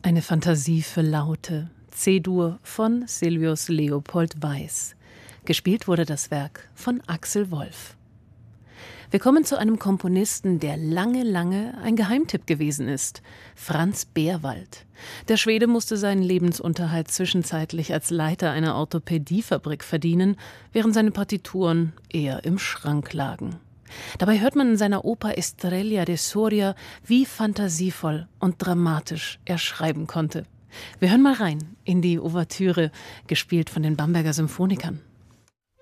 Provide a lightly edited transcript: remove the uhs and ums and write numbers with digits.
Eine Fantasie für Laute, C-Dur von Silvius Leopold Weiß. Gespielt wurde das Werk von Axel Wolf. Wir kommen zu einem Komponisten, der lange ein Geheimtipp gewesen ist. Franz Beerwald. Der Schwede musste seinen Lebensunterhalt zwischenzeitlich als Leiter einer Orthopädiefabrik verdienen, während seine Partituren eher im Schrank lagen. Dabei hört man in seiner Oper Estrella de Soria, wie fantasievoll und dramatisch er schreiben konnte. Wir hören mal rein in die Ouvertüre, gespielt von den Bamberger Symphonikern.